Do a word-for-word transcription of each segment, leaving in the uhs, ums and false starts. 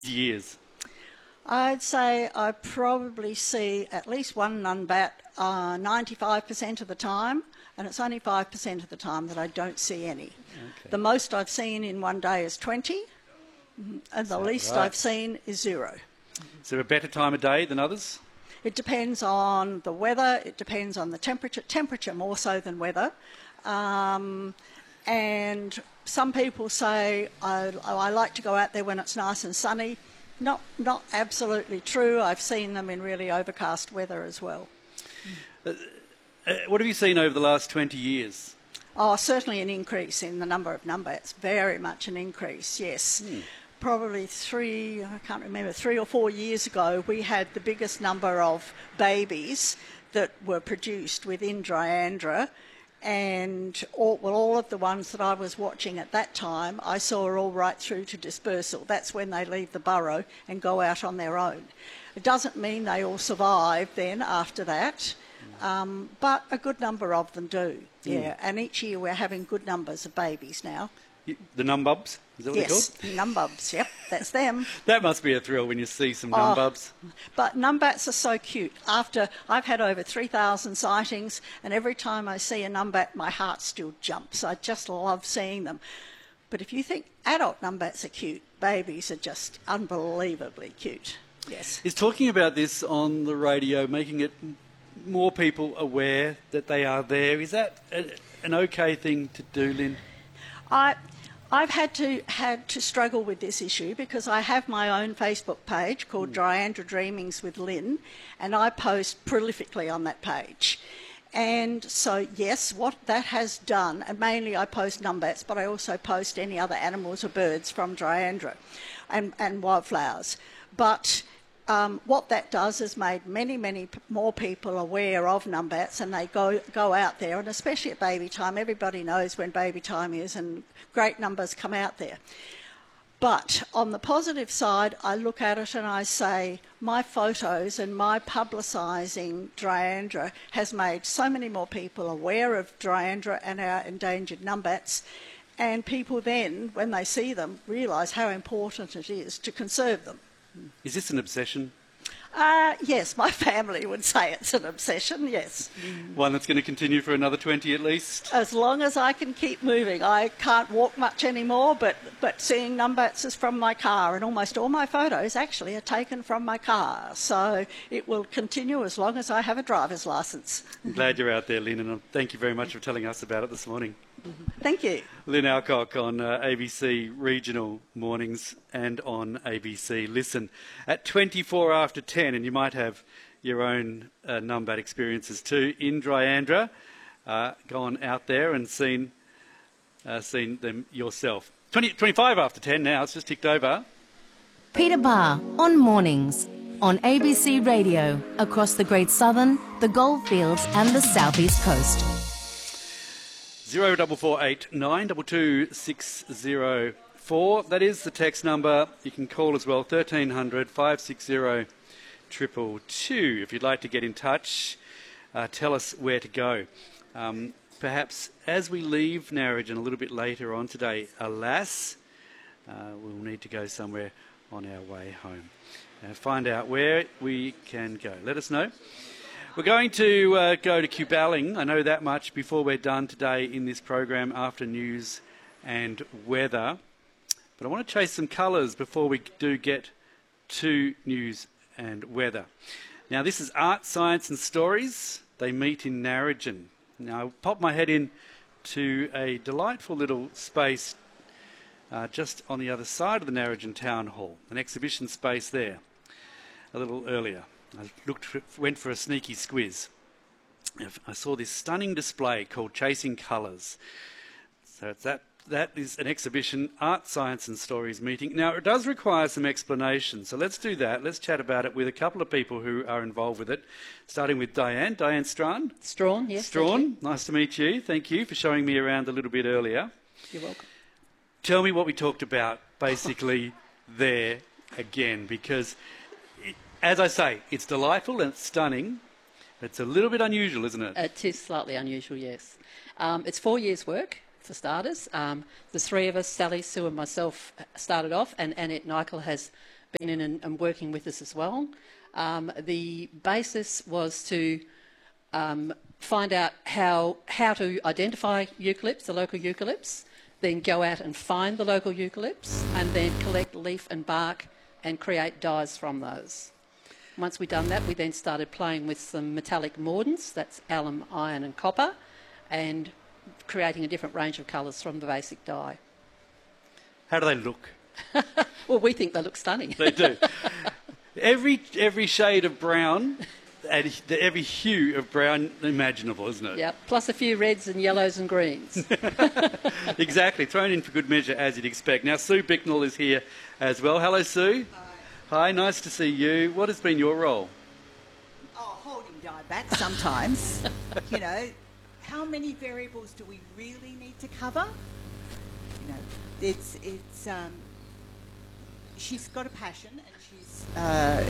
years? I'd say I probably see at least one nunbat uh, ninety-five percent of the time, and it's only five percent of the time that I don't see any. Okay. The most I've seen in one day is twenty, and the least right? I've seen is zero. Is there a better time of day than others? It depends on the weather, it depends on the temperature, temperature more so than weather. Um, and some people say, I, I like to go out there when it's nice and sunny. Not, not absolutely true. I've seen them in really overcast weather as well. Uh, uh, what have you seen over the last twenty years? Oh, certainly an increase in the number of numbats. Very much an increase, yes. Hmm. Probably three, I can't remember, three or four years ago, we had the biggest number of babies that were produced within Dryandra. And all, well, all of the ones that I was watching at that time, I saw are all right through to dispersal. That's when they leave the burrow and go out on their own. It doesn't mean they all survive then after that, um, but a good number of them do, yeah. Mm. And each year we're having good numbers of babies now. The numbubs? Is that what yes, they're called? Numbubs, yep, that's them. That must be a thrill when you see some oh, numbubs. But numbats are so cute. After I've had over three thousand sightings, and every time I see a numbat, my heart still jumps. I just love seeing them. But if you think adult numbats are cute, babies are just unbelievably cute. Yes. Is talking about this on the radio making it more people aware that they are there? Is that a, an okay thing to do, Lynn? I, I've had to had to struggle with this issue because I have my own Facebook page called mm. Dryandra Dreamings with Lynn, and I post prolifically on that page. And so, yes, what that has done, and mainly I post numbats, but I also post any other animals or birds from Dryandra and, and wildflowers. But um, what that does is made many, many p- more people aware of numbats, and they go, go out there, and especially at baby time, everybody knows when baby time is, and great numbers come out there. But on the positive side, I look at it and I say, my photos and my publicising Dryandra has made so many more people aware of Dryandra and our endangered numbats, and people then, when they see them, realise how important it is to conserve them. Is this an obsession? Uh, yes, my family would say it's an obsession, yes. One that's going to continue for another twenty at least? As long as I can keep moving. I can't walk much anymore, but, but seeing numbats is from my car, and almost all my photos actually are taken from my car. So it will continue as long as I have a driver's licence. I'm glad you're out there, Lynn, and thank you very much for telling us about it this morning. Thank you. Lynn Alcock on uh, A B C Regional Mornings and on A B C Listen. At twenty-four after ten, and you might have your own uh, numbat experiences too, in Dryandra, uh, gone out there and seen uh, seen them yourself. twenty, twenty-five after ten now, it's just ticked over. Peter Barr on Mornings on A B C Radio across the Great Southern, the Goldfields and the South East Coast. Zero double four eight nine double two six zero four. That is the text number. You can call as well, thirteen hundred five six zero triple two. If you'd like to get in touch, uh, tell us where to go. Um, perhaps as we leave Narrogin a little bit later on today, alas, uh, we'll need to go somewhere on our way home and find out where we can go. Let us know. We're going to uh, go to Cuballing, I know that much, before we're done today in this program after news and weather. But I want to chase some colours before we do get to news and weather. Now, this is Art, Science and Stories. They meet in Narrogin. Now, I'll pop my head in to a delightful little space uh, just on the other side of the Narrogin Town Hall, an exhibition space there, a little earlier. I looked for, went for a sneaky squiz. I saw this stunning display called Chasing Colours. So it's that, that is an exhibition, Art, Science and Stories meeting. Now, it does require some explanation, so let's do that. Let's chat about it with a couple of people who are involved with it, starting with Diane. Diane Strawn. Strawn, yes. Strawn, nice to meet you. Thank you for showing me around a little bit earlier. You're welcome. Tell me what we talked about, basically, there again, because... as I say, it's delightful and it's stunning. It's a little bit unusual, isn't it? It is slightly unusual, yes. Um, it's four years' work, for starters. Um, the three of us, Sally, Sue and myself, started off, and Annette Nichol has been in and, and working with us as well. Um, the basis was to um, find out how, how to identify eucalypts, the local eucalypts, then go out and find the local eucalypts, and then collect leaf and bark and create dyes from those. Once we'd done that, we then started playing with some metallic mordants, that's alum, iron and copper, and creating a different range of colours from the basic dye. How do they look? Well, we think they look stunning. They do. every, every shade of brown, and every hue of brown imaginable, isn't it? Yeah, plus a few reds and yellows and greens. Exactly, thrown in for good measure, as you'd expect. Now, Sue Bicknell is here as well. Hello, Sue. Hi. Hi, nice to see you. What has been your role? Oh, holding dye back sometimes. You know, how many variables do we really need to cover? You know, it's, it's, um, she's got a passion and she's uh,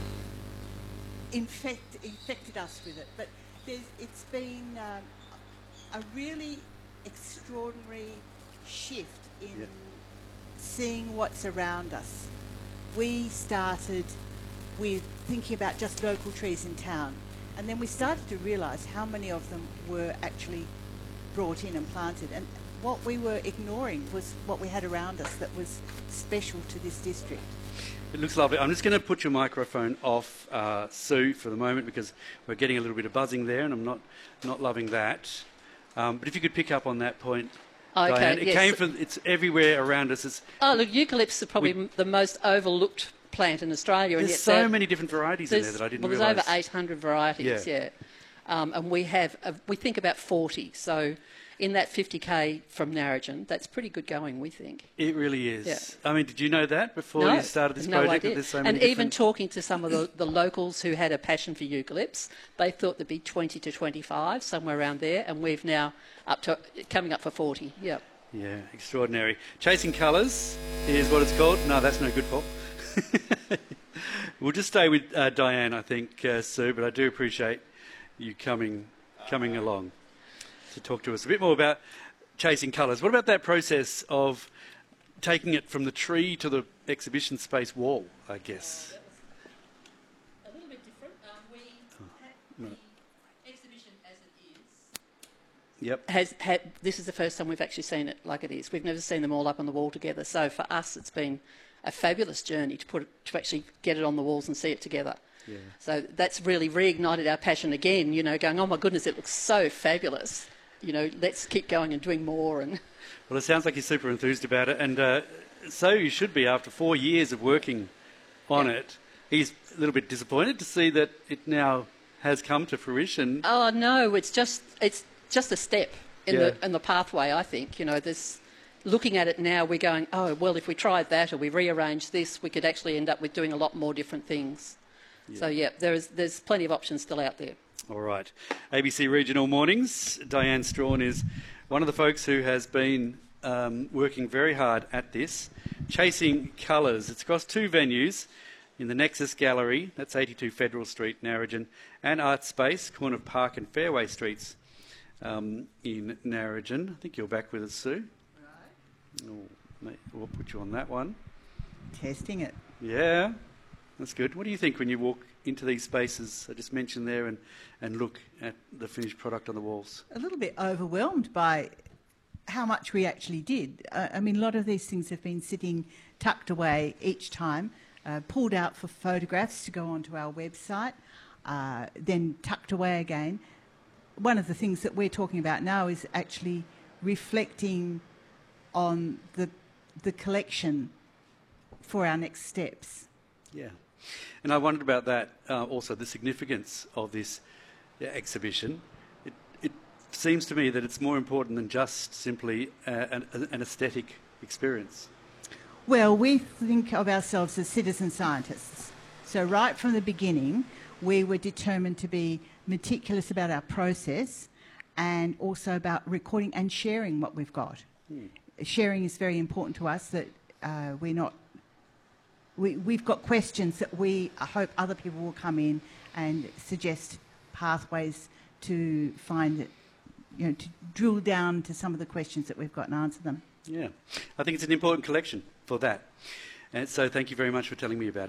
infect, infected us with it. But there's, it's been um, a really extraordinary shift in yeah. seeing what's around us. We started with thinking about just local trees in town, and then we started to realise how many of them were actually brought in and planted, and what we were ignoring was what we had around us that was special to this district. It looks lovely. I'm just going to put your microphone off, uh, Sue, for the moment, because we're getting a little bit of buzzing there, and I'm not, not loving that. Um, but if you could pick up on that point, Okay, Diane. It yes. came from, it's everywhere around us. It's, Oh, look, eucalypts are probably We- m the most overlooked plant in Australia. and there's yet so they're- many different varieties in there there's- that I didn't well, realise. there's over eight hundred varieties, Yeah. yeah. Um, and we have, uh, we think about forty. So in that fifty K from Narrogin, that's pretty good going, we think. It really is. Yeah. I mean, did you know that before No, you started this no project? idea. That there's so many and even different- talking to some of the, the locals who had a passion for eucalypts, they thought there'd be twenty to twenty-five, somewhere around there, and we've now up to coming up for forty. Yeah. Yeah, extraordinary. Chasing Colours is what it's called. No, that's no good, Paul. We'll just stay with uh, Diane, I think, uh, Sue, but I do appreciate you coming coming along to talk to us a bit more about Chasing Colours. What about that process of taking it from the tree to the exhibition space wall, I guess? A little bit different. Um, we had the exhibition as it is. Yep. Has had, this is the first time we've actually seen it like it is. We've never seen them all up on the wall together. So for us, it's been a fabulous journey to put it, to actually get it on the walls and see it together. Yeah. So that's really reignited our passion again. You know, going, oh my goodness, it looks so fabulous. You know, let's keep going and doing more. And Well, it sounds like you're super enthused about it, and uh, so you should be after four years of working on Yeah. it. He's a little bit disappointed to see that it now has come to fruition. oh no, it's just it's just a step in Yeah. the in the pathway. I think you know this. Looking at it now, we're going, oh well, if we tried that or we rearranged this, we could actually end up with doing a lot more different things. So yeah, there's there's plenty of options still out there. All right. A B C Regional Mornings. Diane Strawn is one of the folks who has been um, working very hard at this. Chasing Colours. It's across two venues in the Nexus Gallery, that's eighty-two Federal Street, Narrogin, and Art Space, corner of Park and Fairway Streets um, in Narrogin. I think you're back with us, Sue. Right. Oh, mate, we'll put you on that one. Testing it. Yeah, that's good. What do you think when you walk into these spaces I just mentioned there and, and look at the finished product on the walls? A little bit overwhelmed by how much we actually did. Uh, I mean, a lot of these things have been sitting tucked away each time, uh, pulled out for photographs to go onto our website, uh, then tucked away again. One of the things that we're talking about now is actually reflecting on the the collection for our next steps. Yeah. And I wondered about that, uh, also the significance of this uh, exhibition. It, it seems to me that it's more important than just simply uh, an, an aesthetic experience. Well, we think of ourselves as citizen scientists. So right from the beginning, we were determined to be meticulous about our process and also about recording and sharing what we've got. Hmm. Sharing is very important to us, that uh, we're not... We, we've got questions that we hope other people will come in and suggest pathways to find, you know, to drill down to some of the questions that we've got and answer them. Yeah. I think it's an important collection for that. And so thank you very much for telling me about it.